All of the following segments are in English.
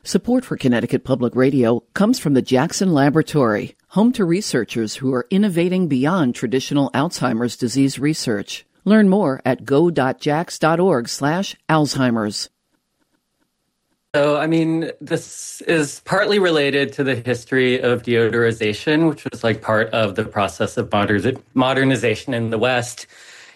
Support for Connecticut Public Radio comes from the Jackson Laboratory, home to researchers who are innovating beyond traditional Alzheimer's disease research. Learn more at go.jax.org/Alzheimer's. So, this is partly related to the history of deodorization, which was like part of the process of modernization in the West.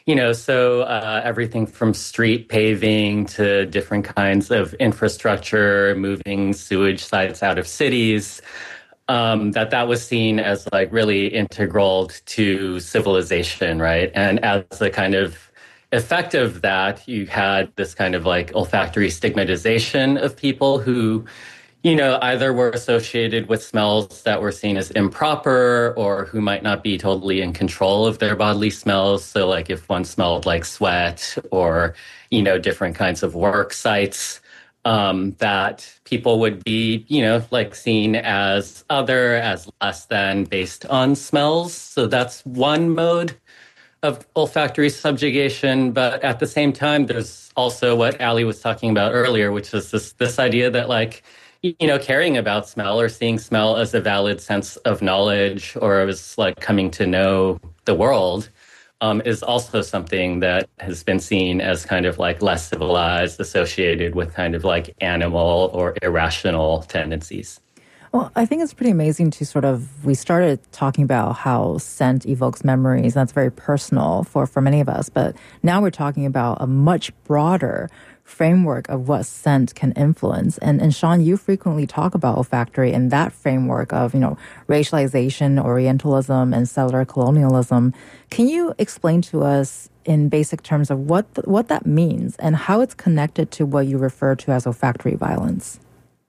Everything from street paving to different kinds of infrastructure, moving sewage sites out of cities, that was seen as like really integral to civilization, right? And as a kind of effect of that, you had this kind of like olfactory stigmatization of people who, either were associated with smells that were seen as improper or who might not be totally in control of their bodily smells. So like if one smelled like sweat or, different kinds of work sites, that people would be, like seen as other, as less than based on smells. So that's one mode of olfactory subjugation. But at the same time, there's also what Ali was talking about earlier, which is this idea that like, caring about smell or seeing smell as a valid sense of knowledge or as like coming to know the world is also something that has been seen as kind of like less civilized, associated with kind of like animal or irrational tendencies. Well, I think it's pretty amazing we started talking about how scent evokes memories. That's very personal for many of us. But now we're talking about a much broader framework of what scent can influence. And Sean, you frequently talk about olfactory in that framework of, racialization, Orientalism, and settler colonialism. Can you explain to us in basic terms of what that means and how it's connected to what you refer to as olfactory violence?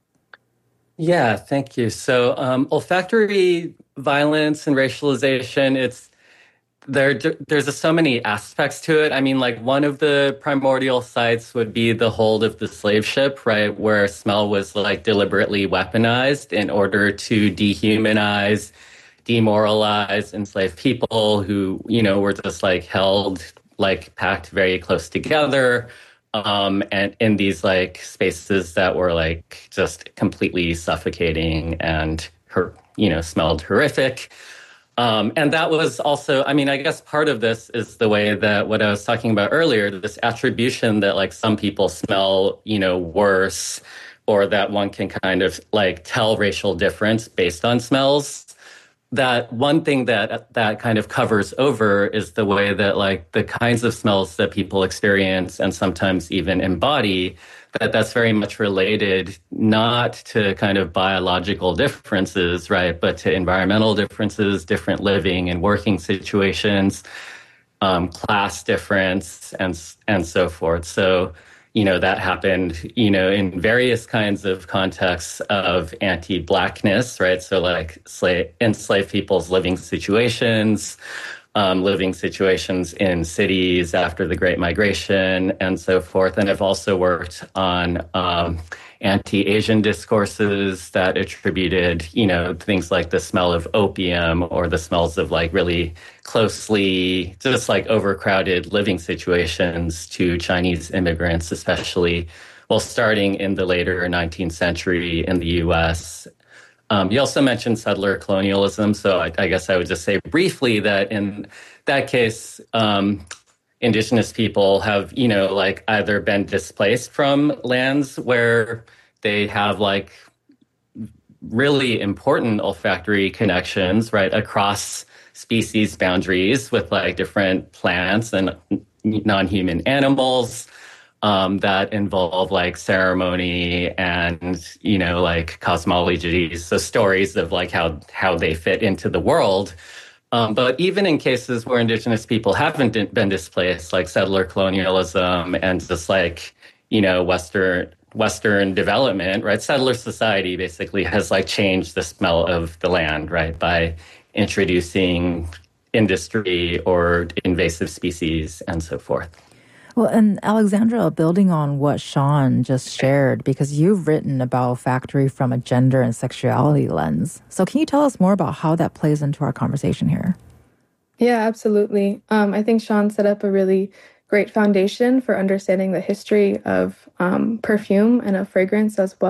Yeah, thank you. So olfactory violence and racialization, there's so many aspects to it. One of the primordial sites would be the hold of the slave ship, right, where smell was like deliberately weaponized in order to dehumanize, demoralize enslaved people who, were just like held, like packed very close together. And in these like spaces that were like just completely suffocating and, smelled horrific. And that was also, I guess part of this is the way that what I was talking about earlier, this attribution that like some people smell, worse, or that one can kind of like tell racial difference based on smells. That one thing that kind of covers over is the way that like the kinds of smells that people experience and sometimes even embody, that's very much related not to kind of biological differences, right, but to environmental differences, different living and working situations, class difference, and so forth. So, that happened, in various kinds of contexts of anti-Blackness, right? So like enslaved people's living situations in cities after the Great Migration, and so forth. And I've also worked on anti-Asian discourses that attributed, things like the smell of opium or the smells of like really closely, just like overcrowded living situations to Chinese immigrants, especially, starting in the later 19th century in the U.S. You also mentioned settler colonialism, so I guess I would just say briefly that in that case, Indigenous people have, either been displaced from lands where they have like really important olfactory connections, right, across species boundaries with like different plants and non-human animals that involve like ceremony and, like cosmologies, so stories of like how they fit into the world. But even in cases where Indigenous people haven't been displaced, like settler colonialism and just like, Western development, right? Settler society basically has like changed the smell of the land, right? By introducing industry or invasive species and so forth. Well, and Alexandra, building on what Sean just shared, because you've written about olfactory from a gender and sexuality lens. So can you tell us more about how that plays into our conversation here? Yeah, absolutely. I think Sean set up a really great foundation for understanding the history of perfume and of fragrance as well.